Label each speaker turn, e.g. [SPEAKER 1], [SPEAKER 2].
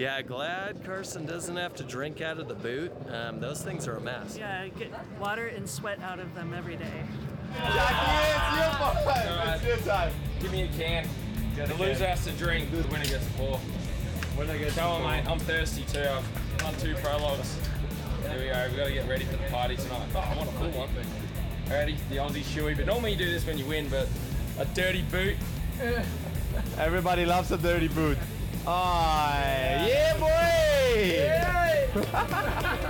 [SPEAKER 1] Yeah, glad Carson doesn't have to drink out of the boot. Those things are a mess.
[SPEAKER 2] Yeah, get water and sweat out of them every day.
[SPEAKER 3] Jackie, it's your time.
[SPEAKER 4] Give me a can. The loser has to drink, the winner gets to pour. Go on, mate. I'm thirsty too. I've done 2 prologues. Here we go. We've got to get ready for the party tonight. Oh, I want a full one. Alrighty, the Aussie shoey. But normally you do this when you win, but a dirty boot.
[SPEAKER 3] Everybody loves a dirty boot. Oh, yeah, boy! Yeah.